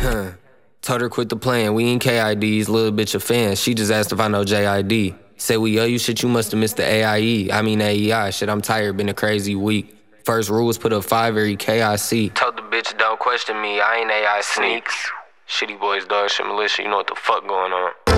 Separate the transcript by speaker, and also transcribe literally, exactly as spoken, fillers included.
Speaker 1: Huh. Told her quit the playing. We ain't K I Ds, little bitch a fan. She just asked if I know J I D. Say we owe you shit, you must have missed the A I E. I mean A E I. Shit, I'm tired, been a crazy week. First rule was put up five every K I C. Told the bitch don't question me, I ain't A I sneaks. Shitty boys, dog shit militia, you know what the fuck going on.